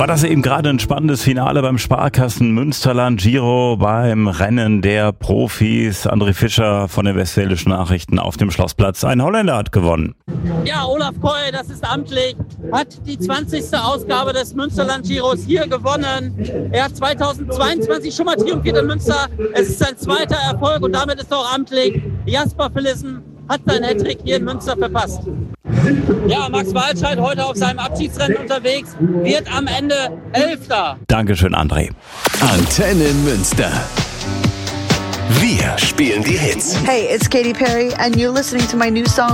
War das eben gerade ein spannendes Finale beim Sparkassen Münsterland Giro beim Rennen der Profis. André Fischer von den Westfälischen Nachrichten auf dem Schlossplatz. Ein Holländer hat gewonnen. Ja, Olaf Koy, das ist amtlich, hat die 20. Ausgabe des Münsterland Giros hier gewonnen. Er hat 2022 schon mal triumphiert in Münster. Es ist sein zweiter Erfolg und damit ist auch amtlich. Jasper Philissen hat seinen Hattrick hier in Münster verpasst. Ja, Max Walscheid heute auf seinem Abschiedsrennen unterwegs, wird am Ende 11. Dankeschön, André. Antenne Münster. Wir spielen die Hits. Hey, it's Katy Perry and you're listening to my new song